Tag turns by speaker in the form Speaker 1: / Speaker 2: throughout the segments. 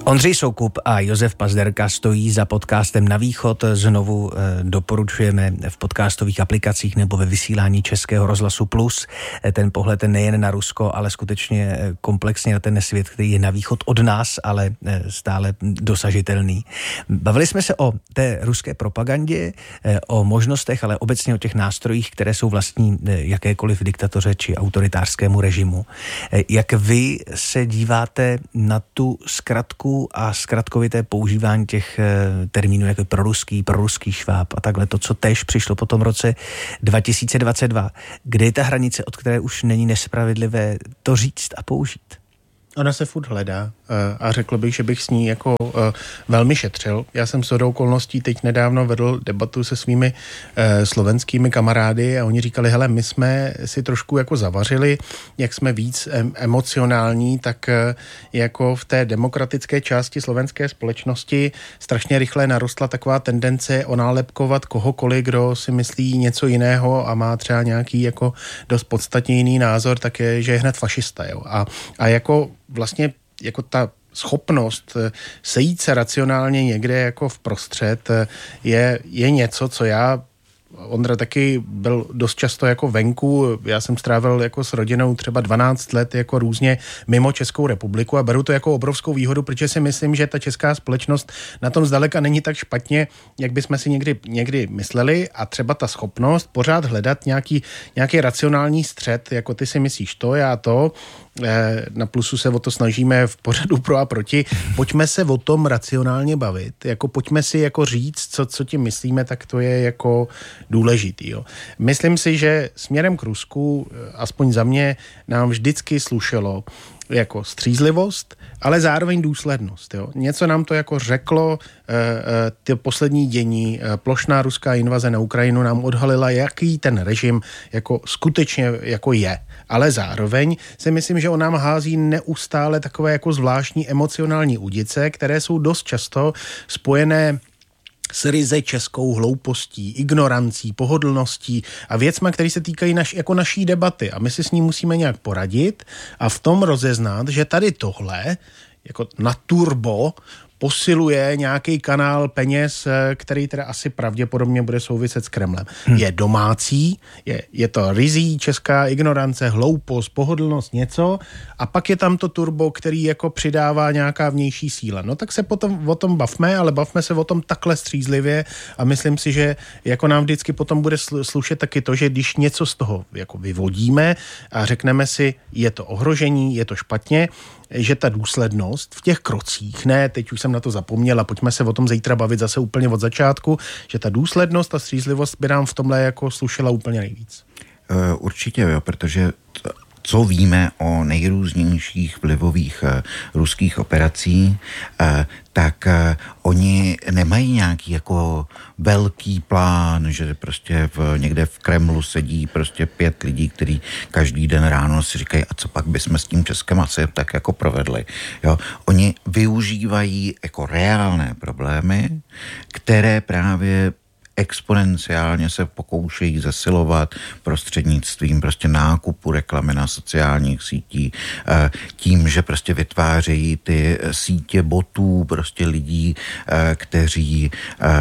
Speaker 1: Ondřej Soukup a Josef Pazderka stojí za podcastem Na východ. Znovu doporučujeme v podcastových aplikacích nebo ve vysílání Českého rozhlasu Plus. Ten pohled nejen na Rusko, ale skutečně komplexně na ten svět, který je na východ od nás, ale stále dosažitelný. Bavili jsme se o té ruské propagandě, o možnostech, ale obecně o těch nástrojích, které jsou vlastní jakékoliv diktatoře či autoritářskému režimu. Jak vy se díváte na tu zkratku a zkratkovité používání těch termínů jako proruský šváb a takhle, to, co též přišlo po tom roce 2022. Kde je ta hranice, od které už není nespravedlivé to říct a použít?
Speaker 2: Ona se furt hledá a řekl bych, že bych s ní jako velmi šetřil. Já jsem shodou okolností teď nedávno vedl debatu se svými slovenskými kamarády a oni říkali, hele, my jsme si trošku jako zavařili, jak jsme víc emocionální, tak jako v té demokratické části slovenské společnosti strašně rychle narostla taková tendence onálepkovat kohokoliv, kdo si myslí něco jiného a má třeba nějaký jako dost podstatně jiný názor, tak je, že je hned fašista. Jo? A jako vlastně jako ta schopnost sejít se racionálně někde jako vprostřed je něco, co já, Ondra taky byl dost často jako venku, já jsem strávil jako s rodinou třeba 12 let jako různě mimo Českou republiku a beru to jako obrovskou výhodu, protože si myslím, že ta česká společnost na tom zdaleka není tak špatně, jak bychom si někdy mysleli a třeba ta schopnost pořád hledat nějaký racionální střed, jako ty si myslíš to, já to, na Plusu se o to snažíme v pořadu pro a proti. Pojďme se o tom racionálně bavit. Jako pojďme si jako říct, co tím myslíme, tak to je jako důležitý. Jo. Myslím si, že směrem k Rusku, aspoň za mě, nám vždycky slušelo jako střízlivost, ale zároveň důslednost. Jo. Něco nám to jako řeklo, ty poslední dění, plošná ruská invaze na Ukrajinu nám odhalila, jaký ten režim jako skutečně jako je. Ale zároveň si myslím, že on nám hází neustále takové jako zvláštní emocionální údice, které jsou dost často spojené s ryze českou hloupostí, ignorancí, pohodlností a věcma, které se týkají jako naší debaty. A my si s ní musíme nějak poradit a v tom rozeznat, že tady tohle jako na turbo posiluje nějaký kanál peněz, který teda asi pravděpodobně bude souviset s Kremlem. Je domácí, je to rizí česká ignorance, hloupost, pohodlnost, něco a pak je tam to turbo, který jako přidává nějaká vnější síla. No tak se potom o tom bavme, ale bavme se o tom takhle střízlivě a myslím si, že jako nám vždycky potom bude slušet taky to, že když něco z toho jako vyvodíme a řekneme si, je to ohrožení, je to špatně, že ta důslednost v těch krocích, ne, teď už jsem na to zapomněl a pojďme se o tom zítra bavit zase úplně od začátku, že ta důslednost a střízlivost by nám v tomhle jako slušela úplně nejvíc.
Speaker 3: Určitě, jo, protože co víme o nejrůznějších vlivových ruských operací, tak oni nemají nějaký jako velký plán, že prostě někde v Kremlu sedí prostě 5 lidí, kteří každý den ráno si říkají, a co pak bychom s tím Českem asi tak jako provedli. Jo? Oni využívají jako reálné problémy, které právě exponenciálně se pokoušejí zesilovat prostřednictvím prostě nákupu reklamy na sociálních sítích, tím, že prostě vytvářejí ty sítě botů prostě lidí, kteří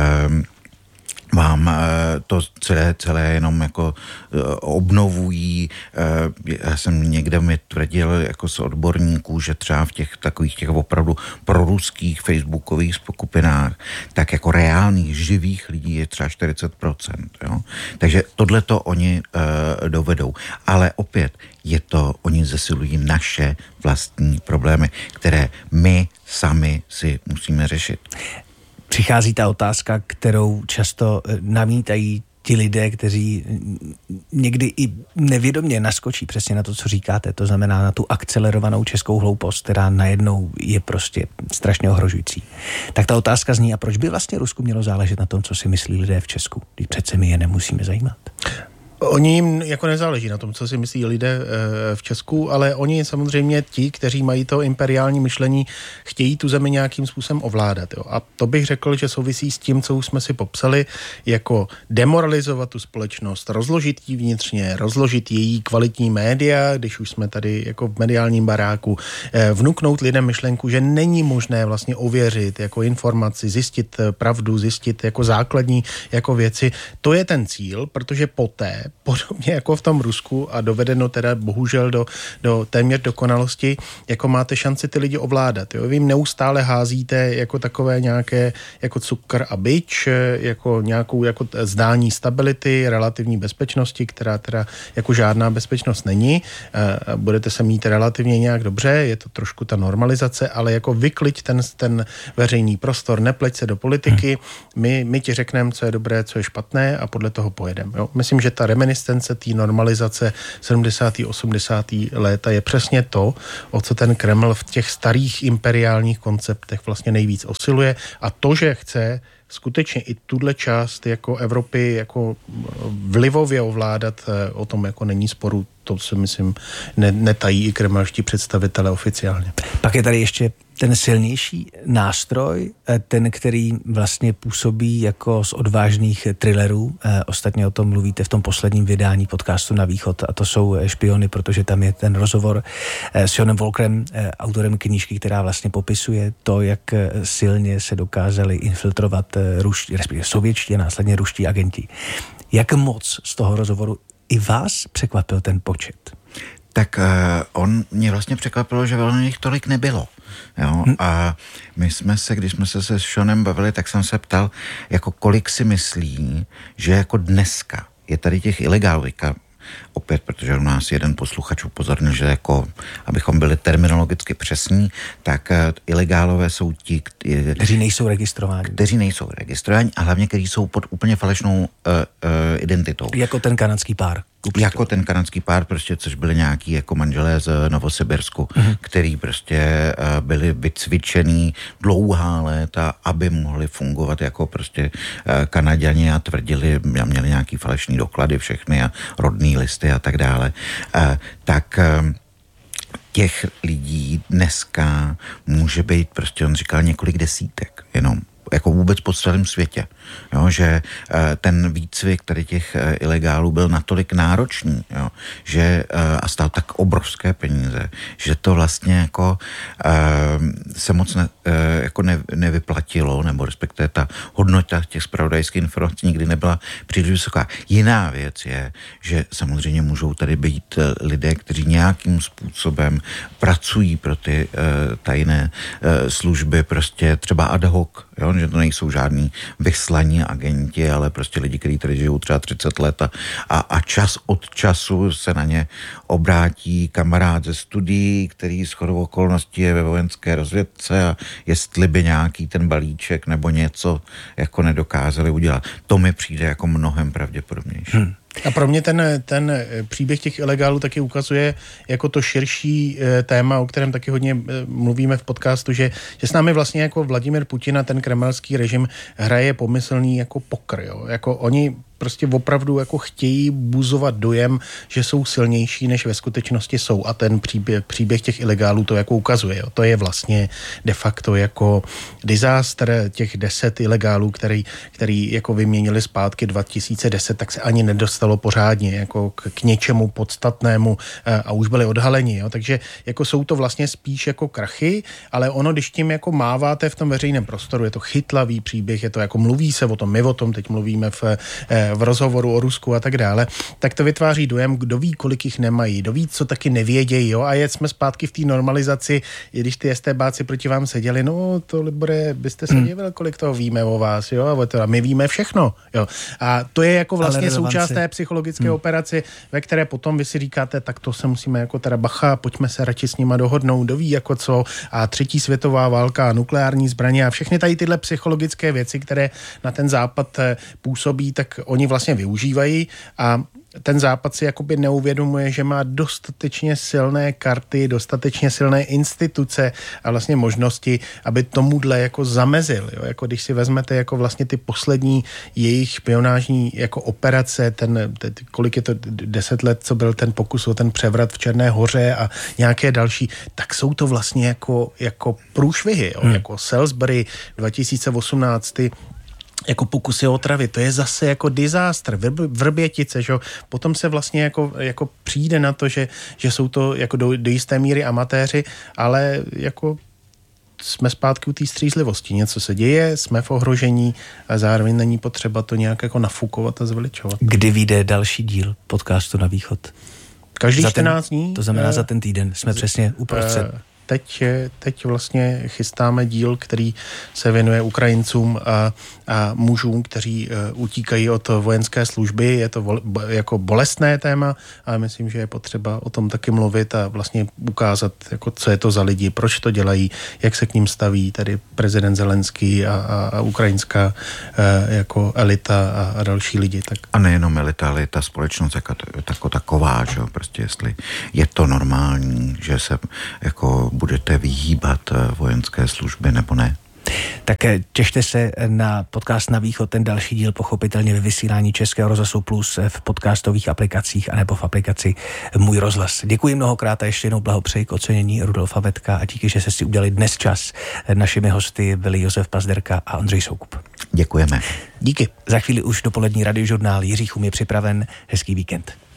Speaker 3: vám to celé jenom jako obnovují. Já jsem někde mi tvrdil jako z odborníků, že třeba v těch takových těch opravdu proruských facebookových skupinách tak jako reálných živých lidí je třeba 40%. Jo? Takže tohleto oni dovedou. Ale opět oni zesilují naše vlastní problémy, které my sami si musíme řešit.
Speaker 1: Přichází ta otázka, kterou často namítají ti lidé, kteří někdy i nevědomě naskočí přesně na to, co říkáte, to znamená na tu akcelerovanou českou hloupost, která najednou je prostě strašně ohrožující. Tak ta otázka zní, a proč by vlastně Rusku mělo záležet na tom, co si myslí lidé v Česku, když přece my je nemusíme zajímat?
Speaker 2: Oni jim jako nezáleží na tom, co si myslí lidé v Česku, ale oni samozřejmě ti, kteří mají to imperiální myšlení, chtějí tu zemi nějakým způsobem ovládat. Jo. A to bych řekl, že souvisí s tím, co už jsme si popsali, jako demoralizovat tu společnost, rozložit ji vnitřně, rozložit její kvalitní média, když už jsme tady jako v mediálním baráku, vnuknout lidem myšlenku, že není možné vlastně ověřit jako informaci, zjistit pravdu, zjistit jako základní jako věci. To je ten cíl, protože poté, podobně jako v tom Rusku a dovedeno teda bohužel do téměř dokonalosti, jako máte šanci ty lidi ovládat. Jo? Vy jim neustále házíte jako takové nějaké jako cukr a bič, jako nějakou jako zdání stability, relativní bezpečnosti, která teda jako žádná bezpečnost není. Budete se mít relativně nějak dobře, je to trošku ta normalizace, ale jako vykliď ten veřejný prostor, nepleť se do politiky, my ti řekneme, co je dobré, co je špatné a podle toho pojedeme. Myslím, že ta reminiscence té normalizace 70. 80. léta je přesně to, o co ten Kreml v těch starých imperiálních konceptech vlastně nejvíc osiluje a to, že chce skutečně i tuhle část jako Evropy jako vlivově ovládat, o tom jako není sporu, to si myslím netají i kremelští představitelé oficiálně.
Speaker 1: Pak je tady ještě ten silnější nástroj, ten, který vlastně působí jako z odvážných thrillerů. Ostatně o tom mluvíte v tom posledním vydání podcastu Na východ a to jsou Špiony, protože tam je ten rozhovor s Jonem Volkerem, autorem knížky, která vlastně popisuje to, jak silně se dokázali infiltrovat ruští, respektive sovětští a následně ruští agenti. Jak moc z toho rozhovoru i vás překvapil ten počet?
Speaker 3: Tak on mě vlastně překvapilo, že velmi jich tolik nebylo. Jo? A my jsme se, když jsme se se Seanem bavili, tak jsem se ptal, jako kolik si myslí, že jako dneska je tady těch ilegálů, opět, protože u nás jeden posluchač upozornil, že jako, abychom byli terminologicky přesní, tak ilegálové jsou ti,
Speaker 1: kteří nejsou registrováni.
Speaker 3: A hlavně, kteří jsou pod úplně falešnou identitou.
Speaker 1: Jako ten kanadský pár.
Speaker 3: Jako ten kanadský pár, prostě, což byli nějaký jako manželé z Novosibirsku, který prostě byli vycvičený dlouhá léta, aby mohli fungovat jako prostě Kanaďani a tvrdili, měli nějaký falešný doklady všechny a rodný listy a tak dále. Tak těch lidí dneska může být, prostě on říkal několik desítek jenom. Jako vůbec po celém světě. Jo, že ten výcvik tady těch ilegálů byl natolik náročný, jo, že a stál tak obrovské peníze, že to vlastně jako se moc nevyplatilo, nebo respektive ta hodnota těch zpravodajských informací nikdy nebyla příliš vysoká. Jiná věc je, že samozřejmě můžou tady být lidé, kteří nějakým způsobem pracují pro ty tajné služby, prostě třeba ad hoc, jo, že to nejsou žádní vyslaní agenti, ale prostě lidi, kteří tady žijou třeba 30 let a čas od času se na ně obrátí kamarád ze studií, který shodou okolností je ve vojenské rozvědce a jestli by nějaký ten balíček nebo něco jako nedokázali udělat. To mi přijde jako mnohem pravděpodobnější.
Speaker 2: A pro mě ten příběh těch ilegálů taky ukazuje jako to širší téma, o kterém taky hodně mluvíme v podcastu, že s námi vlastně jako Vladimír Putin a ten kremelský režim hraje pomyslný jako pokr. Jo? Jako oni prostě opravdu jako chtějí buzovat dojem, že jsou silnější, než ve skutečnosti jsou a ten příběh těch ilegálů to jako ukazuje. Jo. To je vlastně de facto jako disaster těch 10 ilegálů, který jako vyměnili zpátky 2010, tak se ani nedostalo pořádně jako k něčemu podstatnému a už byli odhaleni. Jo. Takže jako jsou to vlastně spíš jako krachy, ale ono, když tím jako máváte v tom veřejném prostoru, je to chytlavý příběh, je to jako mluví se o tom, my o tom teď mluvíme v rozhovoru o Rusku a tak dále, tak to vytváří dojem, kdo ví, kolik jich nemají, kdo ví, co taky nevědějí, jo, a jsme zpátky v té normalizaci, i když ty STBáci proti vám seděli, no to, Libore, byste se divil, kolik toho víme o vás, jo, a my víme všechno, jo. A to je jako vlastně součást té psychologické operace, ve které potom vy si říkáte, tak to se musíme jako teda bacha, pojďme se radši s nima dohodnout, kdo ví jako co, a 3. světová válka, nukleární zbraně a všechny tady tyhle psychologické věci, které na ten západ působí, tak oni vlastně využívají a ten Západ si jakoby neuvědomuje, že má dostatečně silné karty, dostatečně silné instituce a vlastně možnosti, aby tomuhle jako zamezil. Jo? Jako když si vezmete jako vlastně ty poslední jejich špionážní jako operace, kolik je to 10 let, co byl ten pokus o ten převrat v Černé Hoře a nějaké další, tak jsou to vlastně jako průšvihy. Jo? Jako Salisbury 2018, jako pokusy o otravy, to je zase jako disaster, Vrbětice, že? Potom se vlastně jako přijde na to, že jsou to jako do jisté míry amatéři, ale jako jsme zpátky u té střízlivosti. Něco se děje, jsme v ohrožení a zároveň není potřeba to nějak jako nafukovat a zveličovat.
Speaker 1: Kdy vyjde další díl podcastu Na východ?
Speaker 2: Každý 14 dní.
Speaker 1: To znamená za ten týden. Jsme přesně uprostřed.
Speaker 2: Teď vlastně chystáme díl, který se věnuje Ukrajincům a mužům, kteří utíkají od vojenské služby. Je to jako bolestné téma, ale myslím, že je potřeba o tom taky mluvit a vlastně ukázat, jako, co je to za lidi, proč to dělají, jak se k ním staví tady prezident Zelenský a ukrajinská jako elita a další lidi. Tak.
Speaker 3: A nejenom elita, ale ta společnost jako taková, že prostě jestli je to normální, že se jako budete vyhýbat vojenské služby nebo ne.
Speaker 1: Tak těšte se na podcast Na východ, ten další díl pochopitelně ve vysílání Českého rozhlasu Plus v podcastových aplikacích anebo v aplikaci Můj rozhlas. Děkuji mnohokrát a ještě jednou blahopřeji k ocenění Rudolfa Vetka a díky, že jste si udělali dnes čas. Našimi hosty byli Josef Pazderka a Ondřej Soukup.
Speaker 3: Děkujeme.
Speaker 2: Díky.
Speaker 1: Za chvíli už dopolední radiožurnál Jiří Chum je připraven. Hezký víkend.